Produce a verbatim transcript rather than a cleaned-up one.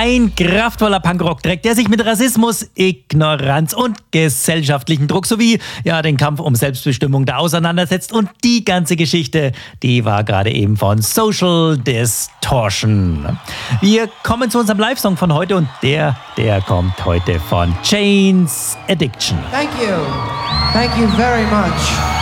Ein kraftvoller Punkrock-Track, der sich mit Rassismus, Ignoranz und gesellschaftlichen Druck sowie ja, den Kampf um Selbstbestimmung da auseinandersetzt. Und die ganze Geschichte, die war gerade eben von Social Distortion. Wir kommen zu unserem Live-Song von heute und der, der kommt heute von Chains Addiction. Thank you. Thank you very much.